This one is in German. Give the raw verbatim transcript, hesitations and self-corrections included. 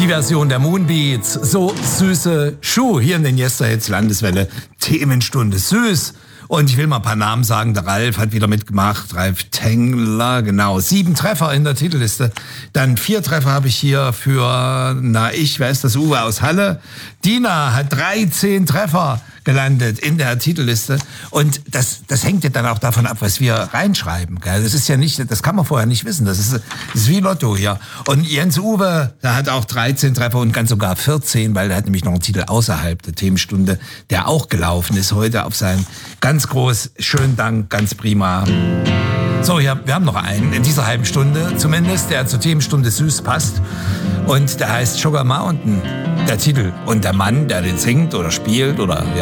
Version der Moonbeats, so süße Schuh, hier in den Yesterhits Landeswelle, Themenstunde, süß. Und ich will mal ein paar Namen sagen, der Ralf hat wieder mitgemacht, Ralf Tengler, genau, sieben Treffer in der Titelliste. Dann vier Treffer habe ich hier für, na ich, wer ist das, Uwe aus Halle. Dina hat dreizehn Treffer gelandet in der Titelliste. Und das, das hängt ja dann auch davon ab, was wir reinschreiben. Gell? Das ist ja nicht, das kann man vorher nicht wissen. Das ist, das ist wie Lotto hier. Und Jens Uwe, der hat auch dreizehn Treffer und ganz sogar vierzehn, weil der hat nämlich noch einen Titel außerhalb der Themenstunde, der auch gelaufen ist heute auf seinen ganz groß. Schönen Dank, ganz prima. So, ja, wir haben noch einen in dieser halben Stunde zumindest, der zur Themenstunde süß passt. Und der heißt Sugar Mountain, der Titel. Und der Mann, der den singt oder spielt oder ja,